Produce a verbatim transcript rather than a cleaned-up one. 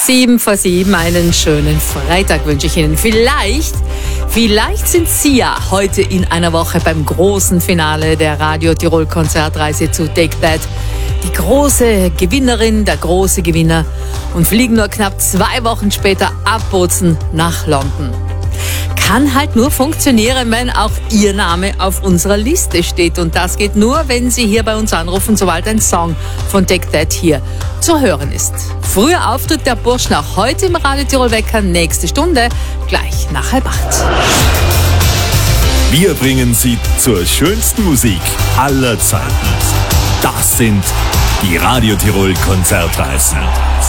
Sieben vor sieben, einen schönen Freitag wünsche ich Ihnen. Vielleicht, vielleicht sind Sie ja heute in einer Woche beim großen Finale der Radio Tirol Konzertreise zu Take That. Die große Gewinnerin, der große Gewinner und fliegen nur knapp zwei Wochen später abbozen nach London. Kann halt nur funktionieren, wenn auch Ihr Name auf unserer Liste steht. Und das geht nur, wenn Sie hier bei uns anrufen, sobald ein Song von Take That hier zu hören ist. Früher Auftritt der Burschen auch heute im Radio Tirol Wecker, nächste Stunde, gleich nach halb acht. Wir bringen Sie zur schönsten Musik aller Zeiten. Das sind die Radio Tirol Konzertreisen.